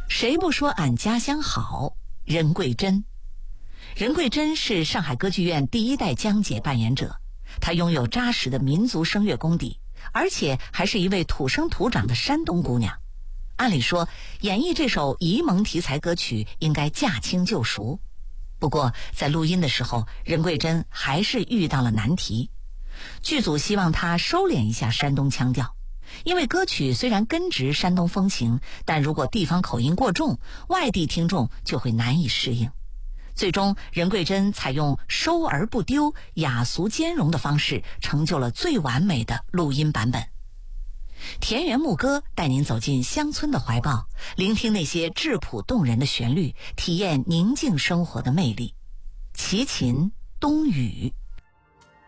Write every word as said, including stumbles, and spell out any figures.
谁不说俺家乡好？任桂珍。任桂珍是上海歌剧院第一代江姐扮演者，她拥有扎实的民族声乐功底，而且还是一位土生土长的山东姑娘。按理说，演绎这首沂蒙题材歌曲应该驾轻就熟。不过，在录音的时候，任桂珍还是遇到了难题。剧组希望她收敛一下山东腔调，因为歌曲虽然根植山东风情，但如果地方口音过重，外地听众就会难以适应。最终，任桂珍采用收而不丢、雅俗兼容的方式，成就了最完美的录音版本。田园牧歌带您走进乡村的怀抱，聆听那些质朴动人的旋律，体验宁静生活的魅力。齐秦，冬雨。